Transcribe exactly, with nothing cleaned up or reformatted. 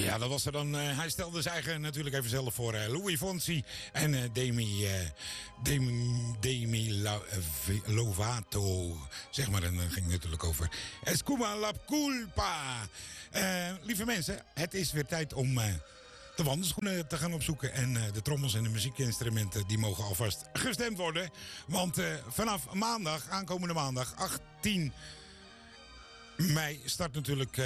Ja, dat was er dan. Uh, hij stelde zijn eigen natuurlijk even zelf voor. Uh, Louis Fonsi en uh, Demi, uh, Demi, Demi La, uh, Lovato. Zeg maar, en dan ging het natuurlijk over Escuma la culpa. Uh, lieve mensen, het is weer tijd om uh, de wandelschoenen te gaan opzoeken. En uh, de trommels en de muziekinstrumenten, die mogen alvast gestemd worden. Want uh, vanaf maandag, aankomende maandag, achttien mei, start natuurlijk uh,